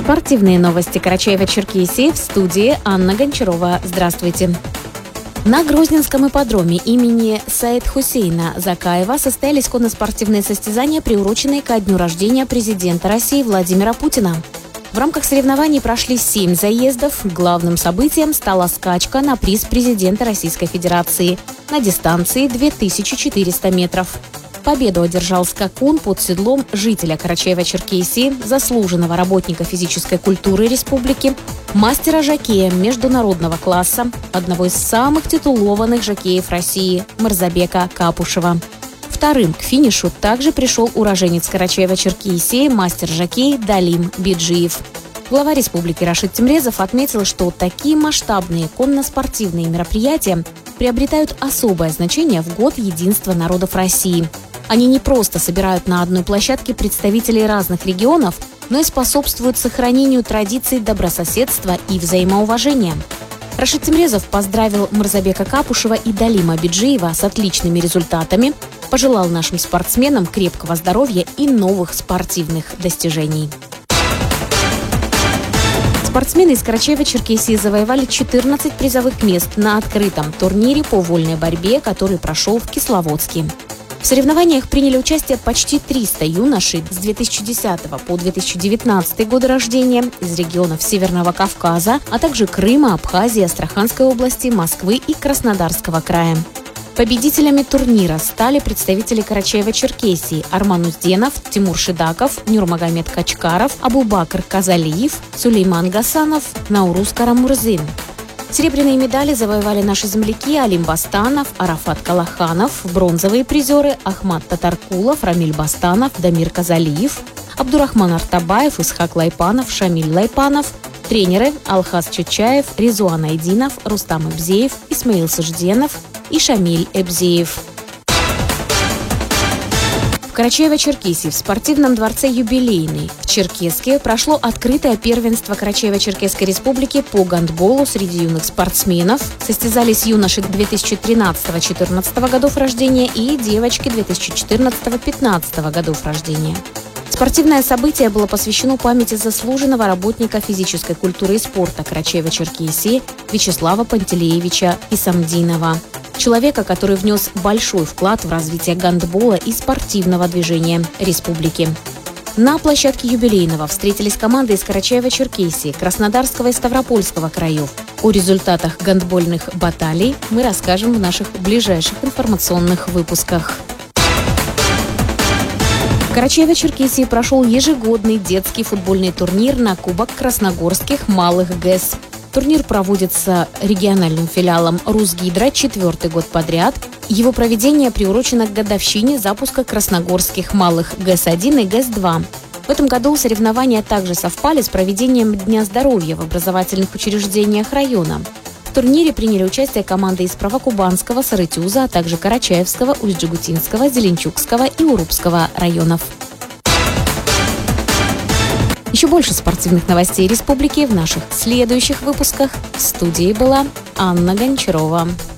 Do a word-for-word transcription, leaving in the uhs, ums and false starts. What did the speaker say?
Спортивные новости Карачаева-Черкесии, в студии Анна Гончарова. Здравствуйте. На Грозненском ипподроме имени Саид Хусейна Закаева состоялись конно-спортивные состязания, приуроченные ко дню рождения президента России Владимира Путина. В рамках соревнований прошли семь заездов. Главным событием стала скачка на приз президента Российской Федерации на дистанции две тысячи четыреста метров. Победу одержал скакун под седлом жителя Карачаева-Черкесии, заслуженного работника физической культуры республики, мастера-жокея международного класса, одного из самых титулованных жокеев России Мырзабека Капушева. Вторым к финишу также пришел уроженец Карачаева-Черкесии, мастер-жокей Далим Биджиев. Глава республики Рашид Темрезов отметил, что такие масштабные конно-спортивные мероприятия приобретают особое значение в год единства народов России. Они не просто собирают на одной площадке представителей разных регионов, но и способствуют сохранению традиций добрососедства и взаимоуважения. Рашид Темрезов поздравил Мырзабека Капушева и Далима Биджиева с отличными результатами, пожелал нашим спортсменам крепкого здоровья и новых спортивных достижений. Спортсмены из Карачаева-Черкесии завоевали четырнадцать призовых мест на открытом турнире по вольной борьбе, который прошел в Кисловодске. В соревнованиях приняли участие почти триста юношей с две тысячи десятого по две тысячи девятнадцатый годы рождения из регионов Северного Кавказа, а также Крыма, Абхазии, Астраханской области, Москвы и Краснодарского края. Победителями турнира стали представители Карачаева-Черкесии Арман Узденов, Тимур Шидаков, Нюрмагомед Качкаров, Абубакр Казалиев, Сулейман Гасанов, Наурус Карамурзин. Серебряные медали завоевали наши земляки Алим Бастанов, Арафат Калаханов, бронзовые призеры Ахмат Татаркулов, Рамиль Бастанов, Дамир Казалиев, Абдурахман Артабаев, Исхак Лайпанов, Шамиль Лайпанов, тренеры Алхаз Чучаев, Резуан Айдинов, Рустам Эбзеев, Исмаил Сажденов и Шамиль Эбзеев. В Карачаево-Черкесии в спортивном дворце «Юбилейный» в Черкесске прошло открытое первенство Карачаево-Черкесской республики по гандболу среди юных спортсменов. Состязались юноши две тысячи тринадцатого-четырнадцатого годов рождения и девочки две тысячи четырнадцатого-пятнадцатого годов рождения. Спортивное событие было посвящено памяти заслуженного работника физической культуры и спорта Карачаева-Черкесии Вячеслава Пантелеевича Исамдинова, человека, который внес большой вклад в развитие гандбола и спортивного движения республики. На площадке юбилейного встретились команды из Карачаева-Черкесии, Краснодарского и Ставропольского краев. О результатах гандбольных баталий мы расскажем в наших ближайших информационных выпусках. В Карачаево-Черкесии прошел ежегодный детский футбольный турнир на Кубок красногорских малых ГЭС. Турнир проводится региональным филиалом Русгидро четвертый год подряд. Его проведение приурочено к годовщине запуска красногорских малых ГЭС один и ГЭС два. В этом году соревнования также совпали с проведением Дня здоровья в образовательных учреждениях района. В турнире приняли участие команды из Правокубанского, Сарытюза, а также Карачаевского, Усть-Джегутинского, Зеленчукского и Урупского районов. Еще больше спортивных новостей республики в наших следующих выпусках. В студии была Анна Гончарова.